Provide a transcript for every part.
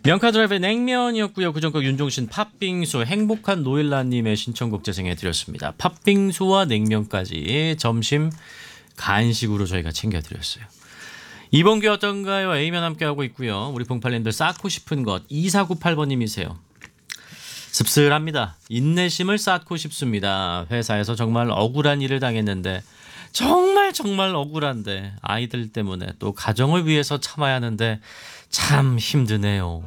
명카드라이브의 냉면이었고요. 그전곡 윤종신 팥빙수 행복한 노엘라님의 신청곡 재생해드렸습니다. 팥빙수와 냉면까지 점심 간식으로 저희가 챙겨드렸어요. 이번 주 어떤가요? A면 함께하고 있고요. 우리 봉팔님들 쌓고 싶은 것 2498번님이세요. 씁쓸합니다. 인내심을 쌓고 싶습니다. 회사에서 정말 억울한 일을 당했는데 정말 억울한데 아이들 때문에 또 가정을 위해서 참아야 하는데 참 힘드네요.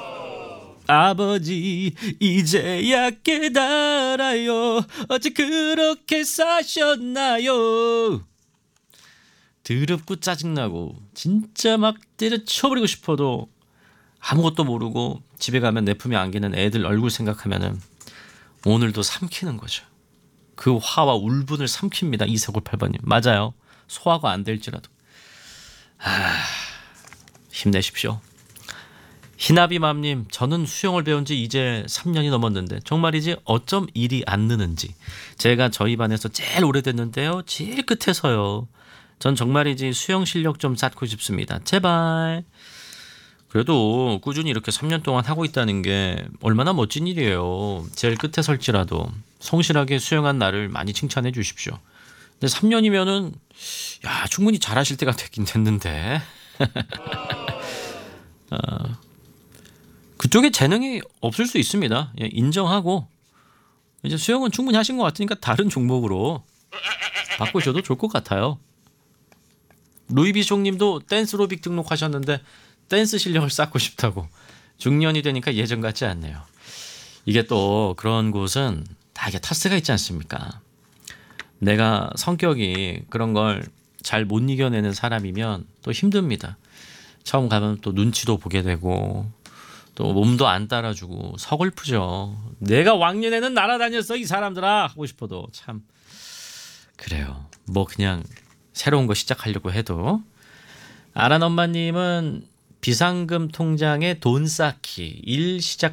아버지 이제야 깨달아요. 어찌 그렇게 사셨나요? 더럽고 짜증나고 진짜 막 때려쳐버리고 싶어도 아무것도 모르고 집에 가면 내 품에 안기는 애들 얼굴 생각하면은 오늘도 삼키는 거죠. 그 화와 울분을 삼킵니다. 2498번님. 맞아요. 소화가 안 될지라도. 힘내십시오. 희나비맘님, 저는 수영을 배운 지 이제 3년이 넘었는데 정말이지 어쩜 일이 안 느는지. 제가 저희 반에서 제일 오래됐는데요. 제일 끝에서요. 전 정말이지 수영 실력 좀 쌓고 싶습니다. 제발. 그래도 꾸준히 이렇게 3년 동안 하고 있다는 게 얼마나 멋진 일이에요. 제일 끝에 설지라도 성실하게 수영한 나를 많이 칭찬해 주십시오. 근데 3년이면은 야 충분히 잘하실 때가 됐긴 됐는데 그쪽에 재능이 없을 수 있습니다. 예, 인정하고 이제 수영은 충분히 하신 것 같으니까 다른 종목으로 바꾸셔도 좋을 것 같아요. 루이비숑님도 댄스로빅 등록하셨는데 댄스 실력을 쌓고 싶다고. 중년이 되니까 예전 같지 않네요. 이게 또 그런 곳은 다 이게 타스가 있지 않습니까? 내가 성격이 그런 걸 잘 못 이겨내는 사람이면 또 힘듭니다. 처음 가면 또 눈치도 보게 되고 또 몸도 안 따라주고 서글프죠. 내가 왕년에는 날아다녔어 이 사람들아 하고 싶어도 참 그래요. 뭐 그냥 새로운 거 시작하려고 해도. 아란 엄마님은 비상금 통장에 돈 쌓기 일 시작